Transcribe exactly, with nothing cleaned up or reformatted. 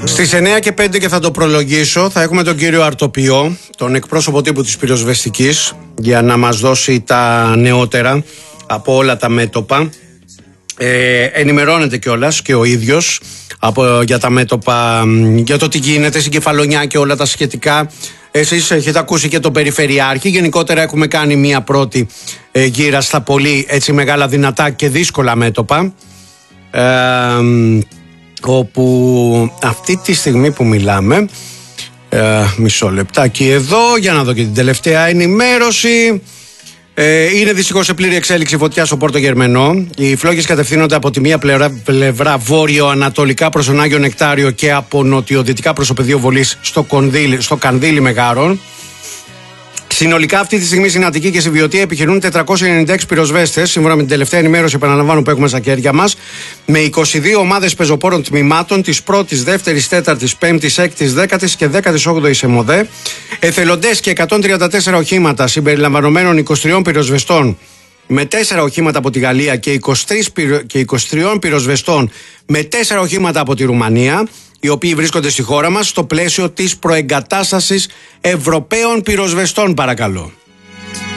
Στις εννιά και πέντε και θα το προλογίσω, θα έχουμε τον κύριο Αρτοπιό, τον εκπρόσωπο τύπου της πυροσβεστικής, για να μας δώσει τα νεότερα από όλα τα μέτωπα. Ε, ενημερώνεται κιόλας και ο ίδιος από, για τα μέτωπα, για το τι γίνεται στην Κεφαλονιά και όλα τα σχετικά. Εσείς έχετε ακούσει και τον Περιφερειάρχη. Γενικότερα έχουμε κάνει μία πρώτη ε, γύρα στα πολύ έτσι μεγάλα, δυνατά και δύσκολα μέτωπα, ε, όπου αυτή τη στιγμή που μιλάμε, ε, μισό λεπτάκι εδώ για να δω και την τελευταία ενημέρωση. Ε, είναι δυστυχώς σε πλήρη εξέλιξη φωτιά στο Πόρτο Γερμενό. Οι φλόγες κατευθύνονται από τη μία πλευρά, πλευρά βόρειο-ανατολικά προς τον Άγιο Νεκτάριο και από νοτιοδυτικά προς το πεδίο βολής στο, κονδύλι, στο Κανδύλι Μεγάρων. Συνολικά αυτή τη στιγμή στην Αττική και στη Βιωτία επιχειρούν τετρακόσιοι ενενήντα έξι πυροσβέστες, σύμφωνα με την τελευταία ενημέρωση, επαναλαμβάνω, που έχουμε στα χέρια μας, με είκοσι δύο ομάδες πεζοπόρων τμήματων της πρώτης, δεύτερης, τέταρτης, πέμπτης, έκτης, δέκατης και δέκατης όγδοης ΕΜΟΔΕ, εθελοντές και εκατόν τριάντα τέσσερα οχήματα συμπεριλαμβανομένων είκοσι τριών πυροσβεστών με τέσσερα οχήματα από τη Γαλλία και είκοσι τρεις και είκοσι τριών πυροσβεστών με τέσσερα οχήματα από τη Ρουμανία, οι οποίοι βρίσκονται στη χώρα μας στο πλαίσιο της προεγκατάστασης Ευρωπαίων πυροσβεστών, παρακαλώ.